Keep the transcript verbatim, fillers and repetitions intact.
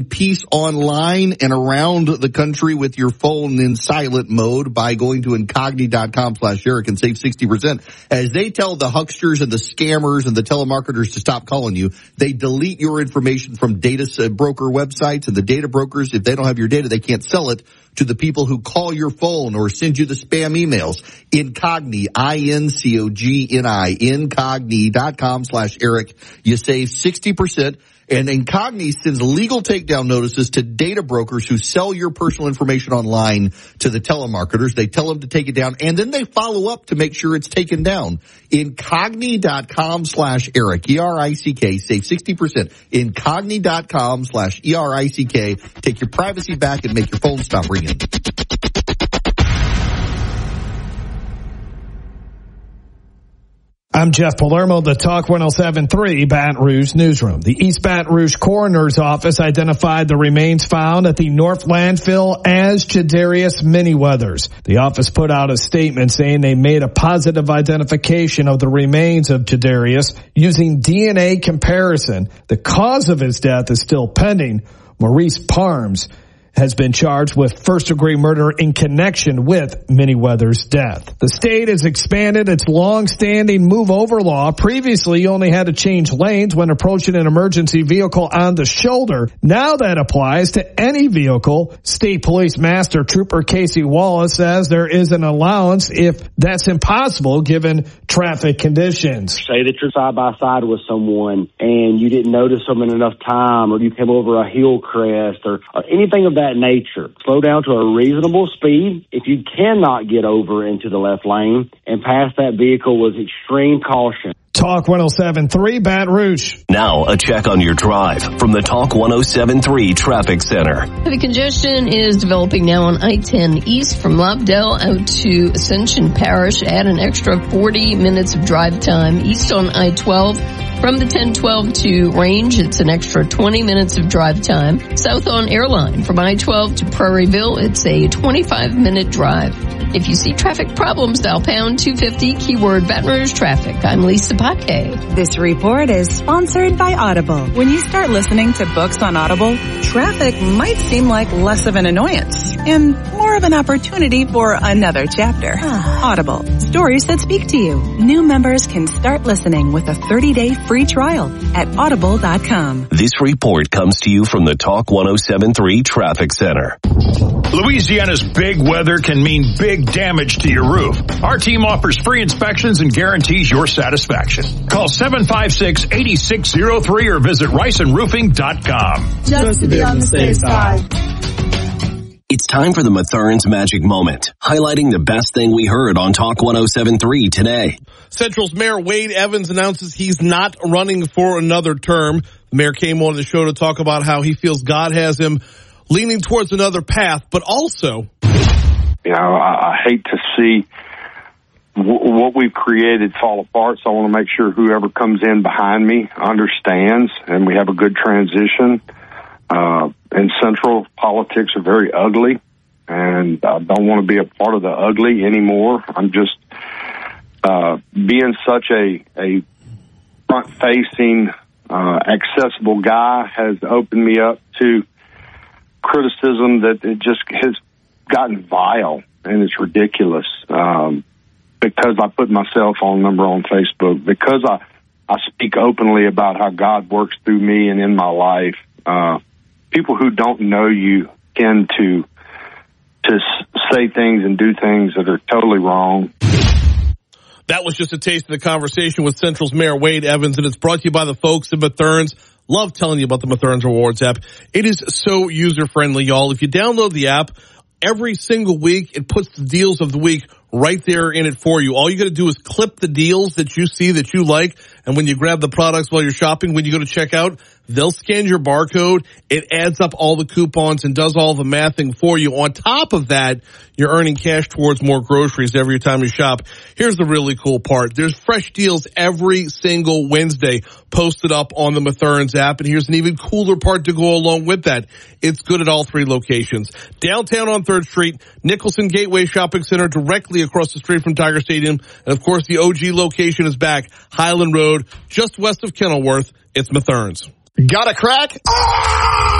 peace online and around the country with your phone in silent mode by going to incogni.com slash Eric and save sixty percent. As they tell the hucksters and the scammers and the telemarketers to stop calling you, they delete your information from data broker websites, and the data brokers, if they don't have your data, they can't sell it to the people who call your phone or send you the spam emails. Incogni, I N C O G N I, incogni.com slash Eric. You save sixty percent. And Incogni sends legal takedown notices to data brokers who sell your personal information online to the telemarketers. They tell them to take it down, and then they follow up to make sure it's taken down. Incogni.com slash Eric, E R I C K, save sixty percent. Incogni.com slash E R I C K. Take your privacy back and make your phone stop ringing. I'm Jeff Palermo, the Talk one oh seven point three Baton Rouge Newsroom. The East Baton Rouge Coroner's Office identified the remains found at the North Landfill as Jadarius Manyweathers. The office put out a statement saying they made a positive identification of the remains of Jadarius using D N A comparison. The cause of his death is still pending. Maurice Parms has been charged with first-degree murder in connection with Manyweathers' death. The state has expanded its long-standing move-over law. Previously, you only had to change lanes when approaching an emergency vehicle on the shoulder. Now that applies to any vehicle. State Police Master Trooper Casey Wallace says there is an allowance if that's impossible given traffic conditions. Say that you're side-by-side with someone and you didn't notice them in enough time, or you came over a hill crest, or, or anything of that that nature. Slow down to a reasonable speed. If you cannot get over into the left lane and pass that vehicle with extreme caution. Talk one oh seven point three Baton Rouge. Now a check on your drive from the Talk one oh seven point three Traffic Center. Heavy congestion is developing now on I ten East from Lobdell out to Ascension Parish. Add an extra forty minutes of drive time. East on I twelve. From the ten twelve to Range, it's an extra twenty minutes of drive time. South on Airline, from I twelve to Prairieville, it's a twenty-five minute drive. If you see traffic problems, dial pound two fifty, keyword Baton Rouge Traffic. I'm Lisa Paquet. This report is sponsored by Audible. When you start listening to books on Audible, traffic might seem like less of an annoyance and more of an opportunity for another chapter. Audible, stories that speak to you. New members can start listening with a thirty day free trial at audible dot com. This report comes to you from the Talk one oh seven point three Traffic Center. Louisiana's big weather can mean big damage to your roof. Our team offers free inspections and guarantees your satisfaction. Call seven five six, eight six zero three or visit Ryson Roofing dot com. Just to be on the safe side. It's time for the Mathurin's Magic Moment, highlighting the best thing we heard on Talk one oh seven point three today. Central's Mayor Wade Evans announces he's not running for another term. The mayor came on the show to talk about how he feels God has him leaning towards another path, but also, you know, I, I hate to see w- what we've created fall apart, so I want to make sure whoever comes in behind me understands and we have a good transition. Uh, and Central politics are very ugly, and I don't want to be a part of the ugly anymore. I'm just uh, being such a, a front-facing, uh, accessible guy has opened me up to criticism that it just has gotten vile, and it's ridiculous. Um, because I put my cell phone number on Facebook, because I, I speak openly about how God works through me and in my life, uh, people who don't know you tend to to say things and do things that are totally wrong. That was just a taste of the conversation with Central's Mayor Wade Evans, and it's brought to you by the folks at Mathurin's. Love telling you about the Mathurin's Rewards app. It is so user-friendly, y'all. If you download the app, every single week it puts the deals of the week right there in it for you. All you got to do is clip the deals that you see that you like, and when you grab the products while you're shopping, when you go to checkout, they'll scan your barcode. It adds up all the coupons and does all the mathing for you. On top of that, you're earning cash towards more groceries every time you shop. Here's the really cool part. There's fresh deals every single Wednesday posted up on the Mathurin's app. And here's an even cooler part to go along with that. It's good at all three locations. Downtown on third Street, Nicholson Gateway Shopping Center directly across the street from Tiger Stadium. And, of course, the O G location is back, Highland Road, just west of Kenilworth. It's Mathurin's. Got a crack? Ah!